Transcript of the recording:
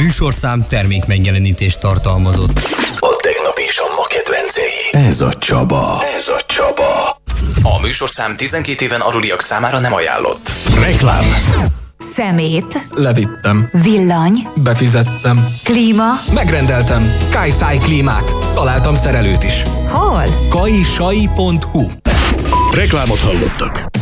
műsorszám termék megjelenítést tartalmazott. A tegnap és a ma kedvencei. Ez a Csaba. A műsorszám 12 éven aluliak számára nem ajánlott. Reklám. Szemét. Levittem. Villany. Befizettem. Klíma. Megrendeltem. Kajszáj klímát. Találtam szerelőt is. Hol? kajsai.hu. Reklámot hallottak.